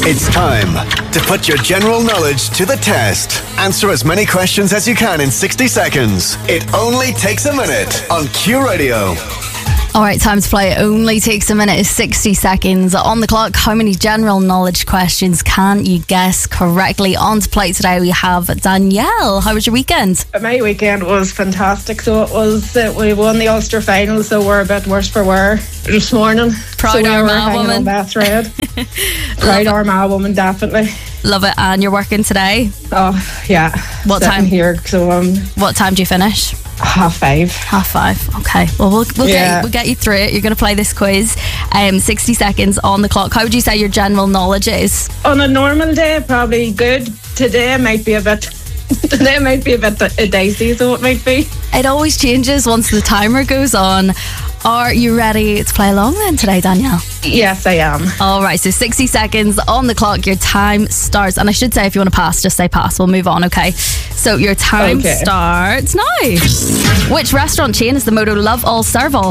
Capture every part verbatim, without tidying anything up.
It's time to put your general knowledge to the test. Answer as many questions as you can in sixty seconds. It only takes a minute on Q Radio. All right, time to play. It only takes a minute. It's sixty seconds on the clock. How many general knowledge questions can you guess correctly? On to play today, we have Danielle. How was your weekend? My weekend was fantastic. So it was, uh, we won the Ulster final, so we're a bit worse for wear this morning. Proud so we Armagh were hanging woman. on Bath Red. Proud Armagh woman, definitely. Love it. And you're working today? Oh, yeah. What Sitting time? here, so um, What time do you finish? half five. Half five. Okay. Well, we'll, we'll, Yeah. get, we'll get you through it. You're going to play this quiz. Um, sixty seconds on the clock. How would you say your general knowledge is? On a normal day, probably good. Today might be a bit... Today might be a bit dicey, so it might be. It always changes once the timer goes on. Are you ready to play along then today, Danielle? Yes, I am. All right, so sixty seconds on the clock. Your time starts. And I should say, if you want to pass, just say pass. We'll move on, okay? So your time Okay. starts now. Which restaurant chain is the motto Love All, Serve All?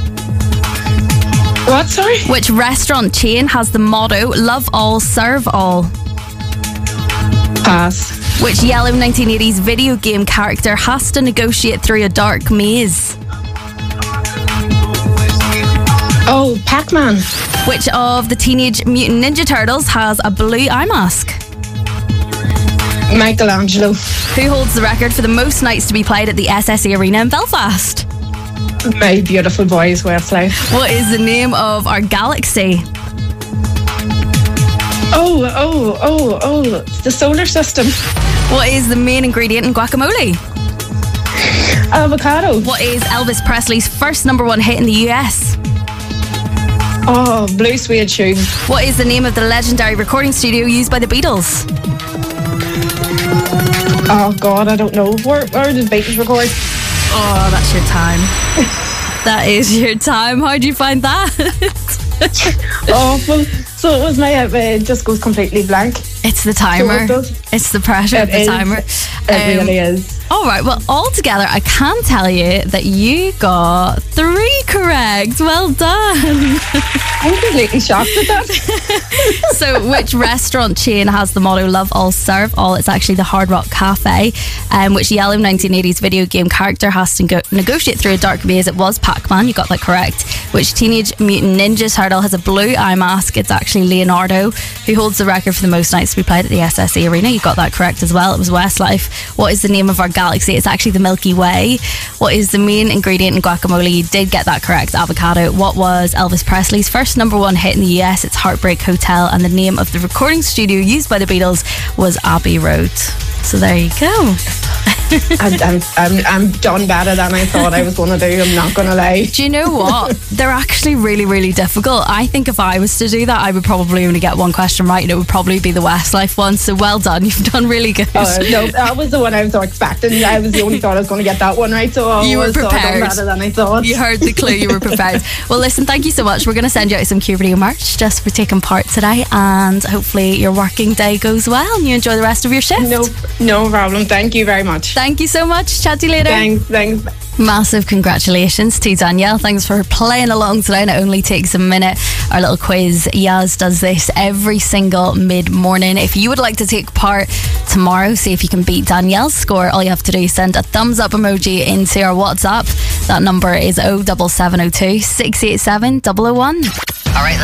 What, sorry? Which restaurant chain has the motto Love All, Serve All? Pass. Which yellow nineteen eighties video game character has to negotiate through a dark maze? Oh, Pac-Man. Which of the Teenage Mutant Ninja Turtles has a blue eye mask? Michelangelo. Who holds the record for the most nights to be played at the S S E Arena in Belfast? My beautiful boys, Westlife. What is the name of our galaxy? Oh, oh, oh, oh, the solar system. What is the main ingredient in guacamole? Avocado. What is Elvis Presley's first number one hit in the U S? Oh, blue suede shoes. What is the name of the legendary recording studio used by the Beatles? Oh, God, I don't know. Where, where did Beatles record? Oh, that's your time. That is your time. How'd you find that? Oh, well, so it was my, uh, it just goes completely blank. It's the timer. So it does. It's the pressure It of the is. timer. It Um, really is. All right, well, altogether, I can tell you that you got three correct. Well done. I'm completely shocked at that. So, which restaurant chain has the motto Love All, Serve All? It's actually the Hard Rock Cafe. Um, which yellow nineteen eighties video game character has to go- negotiate through a dark maze? It was Pac-Man. You got that correct. Which Teenage Mutant Ninja Turtle has a blue eye mask? It's actually Leonardo. Who holds the record for the most nights to be played at the S S E Arena? You got that correct as well. It was Westlife. What is the name of our galaxy? It's actually the Milky Way. What is the main ingredient in guacamole? You did get that correct. Avocado. What was Elvis Presley's first number one hit in the U S? It's Heartbreak Hotel. And the name of the recording studio used by the Beatles was Abbey Road. So there you go. I'm, I'm, I'm, I'm done better than I thought I was going to do. I'm not going to lie. Do you know what? They're actually really, really difficult. I think if I was to do that, I would probably only get one question right, and it would probably be the Westlife one. So well done. You've done really good. Uh, no, that was the one I was expecting. I was the only thought I was going to get that one right. So I You were was, so I done prepared. better than I thought. You heard the clue. You were prepared. Well, listen, thank you so much. We're going to send you out some Q Radio merch just for taking part today, and hopefully your working day goes well and you enjoy the rest of your shift. No, no problem. Thank you very much. Thank you so much. Chat to you later. Thanks, thanks. Massive congratulations to Danielle. Thanks for playing along today. And it only takes a minute. Our little quiz. Yaz does this every single mid-morning. If you would like to take part tomorrow, see if you can beat Danielle's score, all you have to do is send a thumbs up emoji into our WhatsApp. That number is oh seven seven oh two, six eight seven, double oh one. All right.